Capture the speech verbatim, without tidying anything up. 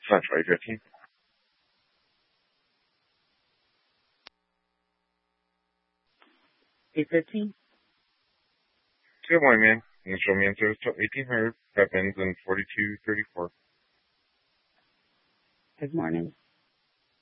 Five twenty fifteen. eight fifteen. Good morning, ma'am. You can show me in service till eighteen hundred. That ends in forty-two thirty-four. Good morning.